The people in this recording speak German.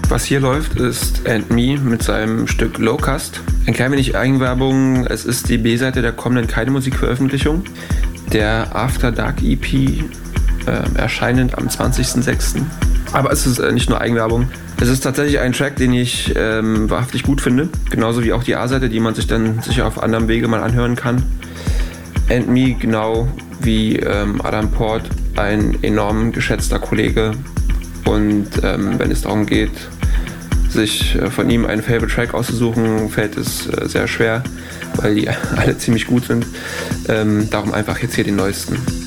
Was hier läuft, ist And Me mit seinem Stück Locust. Ein klein wenig Eigenwerbung, es ist die B-Seite der kommenden Keine Musik-Veröffentlichung. Der After Dark EP erscheinend am 20.06. Aber es ist nicht nur Eigenwerbung. Es ist tatsächlich ein Track, den ich wahrhaftig gut finde. Genauso wie auch die A-Seite, die man sich dann sicher auf anderem Wege mal anhören kann. And Me, genau wie Adam Port, ein enorm geschätzter Kollege. Und wenn es darum geht, sich von ihm einen Favorite Track auszusuchen, fällt es sehr schwer, weil die alle ziemlich gut sind. Darum einfach jetzt hier den neuesten.